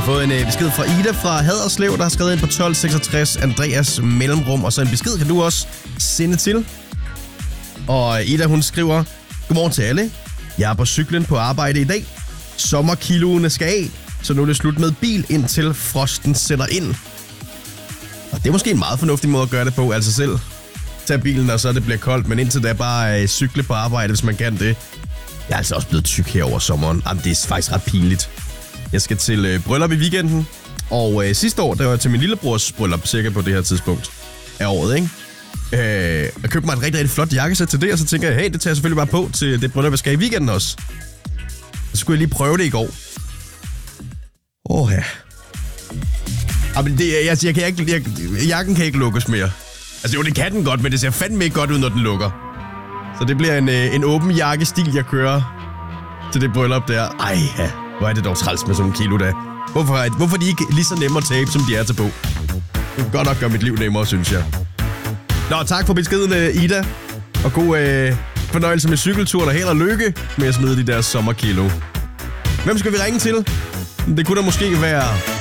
fået en besked fra Ida fra Haderslev, der har skrevet ind på 1266 Andreas mellemrum, og så en besked kan du også sende til. Og Ida, hun skriver: Godmorgen til alle. Jeg er på cyklen på arbejde i dag. Sommerkiloene skal af, så nu er det slut med bil, indtil frosten sætter ind. Og det er måske en meget fornuftig måde at gøre det på, altså selv tage bilen, og så det bliver koldt, men indtil da bare cykle på arbejde, hvis man kan det. Jeg er altså også blevet tyk her over sommeren. Jamen, det er faktisk ret pinligt. Jeg skal til bryllup i weekenden, og sidste år, der var jeg til min lillebrors bryllup, cirka på det her tidspunkt af året, ikke? Jeg købte mig et rigtig, rigtig flot jakkesæt til det, og så tænker jeg, hey, det tager jeg selvfølgelig bare på til det bryllup, jeg skal i weekenden også. Så skulle jeg lige prøve det i går. Ja. Jamen, jakken kan ikke lukkes mere. Altså jo, det kan den godt, men det ser fandme ikke godt ud, når den lukker. Så det bliver en åben jakkestil, jeg kører til det bryllup der. Ej, ja. Hvor er det dog træls med sådan en kilo da. Hvorfor er de ikke lige så nemme at tabe, som de er til på? Det kan godt nok gøre mit liv nemmere, synes jeg. Nå, tak for beskeden, Ida. Og god fornøjelse med cykelturen, og held og lykke med at smide de der sommerkilo. Hvem skal vi ringe til? Det kunne da måske være